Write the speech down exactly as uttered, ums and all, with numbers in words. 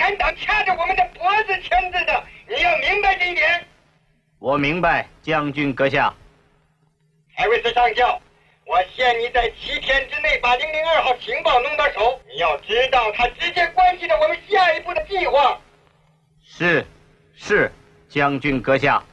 产党掐着我们的脖子签字的，你要明白这一点。 我明白，将军阁下。 海卫斯上校，我限你在七天之内把零零二号情报弄到手。你要知道，它直接关系着我们下一步的计划。 是，是，将军阁下。